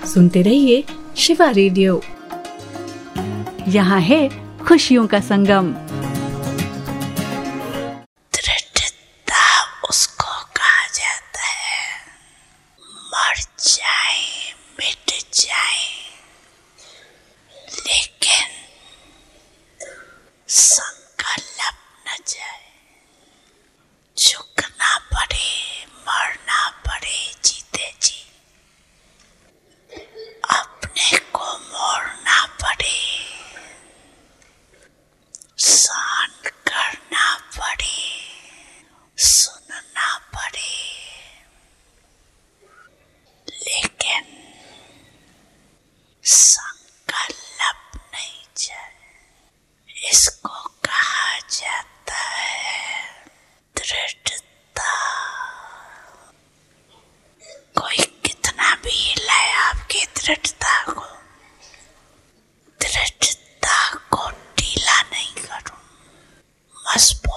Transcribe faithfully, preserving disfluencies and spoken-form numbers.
सुनते रहिए शिवा रेडियो। यहाँ है खुशियों का संगम। दृढ़ता उसको कहा जाता है, मर जाए मिट जाए लेकिन संकल्प न जाए। झुकना पड़े, मरना पड़े, जीते जी अपने को मोड़ना पड़े, सहन करना पड़े, सुनना पड़े, लेकिन संकल्प नहीं जाए। इसको कहा जाता है दृढ़ता। कोई कितना भी हिलाए आपकी दृढ़ता को, दृढ़ता को ढीला नहीं करूं, मजबूत